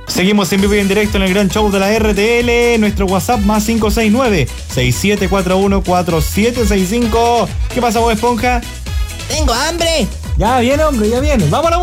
Seguimos en vivo y en directo en el gran show de la RTL. Nuestro WhatsApp más 569-6741-4765. ¿Qué pasa, vos, esponja? ¡Tengo hambre! Ya viene, hombre, ya viene. Vamos a la